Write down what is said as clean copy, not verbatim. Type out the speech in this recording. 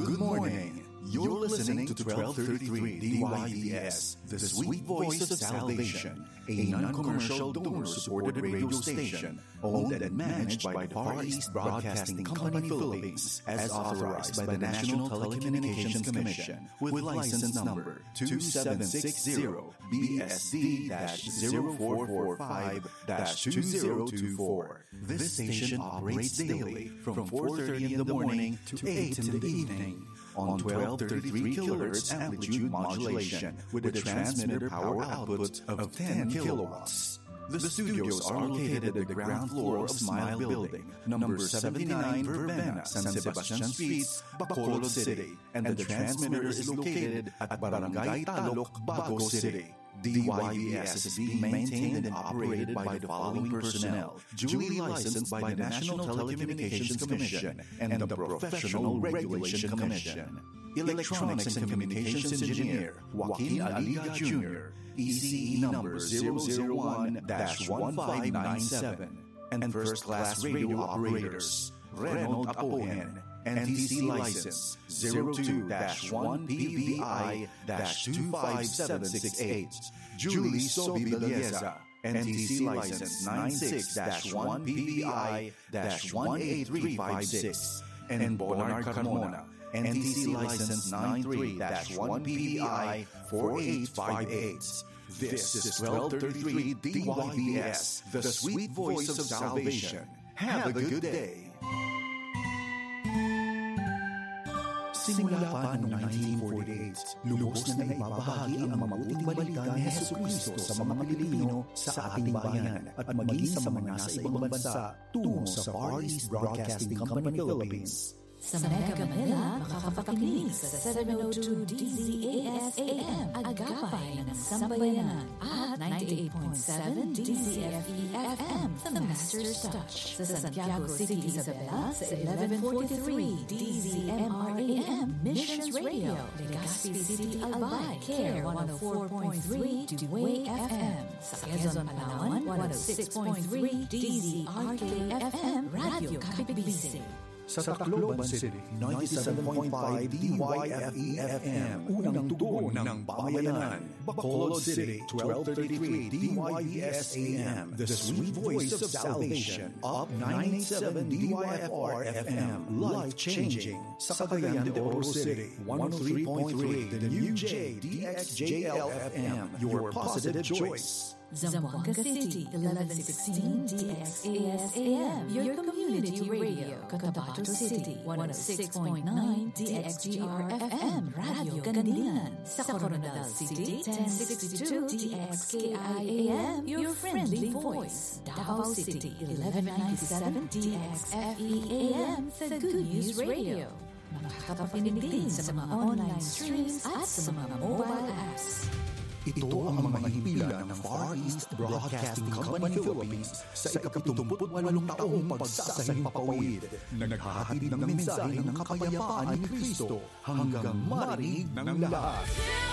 Good morning. You're listening to 1233 DYES, the sweet voice of salvation, a non-commercial donor-supported radio station owned and managed by the Far East Broadcasting Company Philippines as authorized by the National Telecommunications Commission with license number 2760-BSD-0445-2024. This station operates daily from 4:30 in the morning to 8 in the evening on 1233 kHz amplitude modulation with a transmitter power output of 10 kilowatts. The studios are located at the ground floor of Smile Building, number 79 Verbena, San Sebastian Street, Bacolod City, and the transmitter is located at Barangay Talok, Bago City. DYES is being maintained and operated by the following personnel, duly licensed by the National Telecommunications Commission and the Professional Regulation Commission. Electronics and Communications Engineer, Joaquin Aliga Jr., ECE number 001-1597, and First Class Radio Operators, Reynold Apohen, NTC license 02-1PBI-25768. Julie Sobi Belleza, NTC license 96-1PBI-18356. And Bernard Carmona, NTC license 93-1PBI-4858. This is 1233 DYES, the sweet voice of salvation. Have a good day. Simula pa noong 1948, lubos na naibabahagi ang mabuting balita ni Jesucristo sa mga Pilipino sa ating bayan at maging sa mga nasa ibang bansa tungo sa Far East Broadcasting Company Philippines. Sa Mega Manila, makakapakinig sa 702 DZAS AM, Agapay ng Sambayanan, at 98.7 DZFE FM, The Master's Touch. Sa Santiago City, Isabela, sa 1143 DZMR AM, Missions Radio, Legazpi City, Albay, CARE 104.3, Duway FM. Sa Quezon, Palawan, 106.3 DZRK FM, Radio Kapitbisi. Sa Tacloban City, 97.5 DYFE-FM, unang tugon ng pamayanan. Bacolod City, 1233 DYES-AM, the sweet voice of salvation. Up 987 DYFR-FM, life-changing. Sa Cagayan de Oro City, 103.3 the new JDXJL-FM, your positive choice. Zamboanga City, 1116 DXAS-AM, your community radio. Cotabato City, 106.9 DXGR-FM, Radio Gandilan. Sa Coronadal City, 1062 DXKI-AM, your friendly voice. Davao City, 1197 DXFE-AM, the Good News Radio. Makakapakinig din sa mga online streams at sa mga mobile apps. Ito ang mga himpilan ng Far East Broadcasting Company Philippines sa ika-78 taong pagsasahing papawid. Naghahatid ng mensahe ng kapayapaan ni Kristo hanggang marinig ng lahat.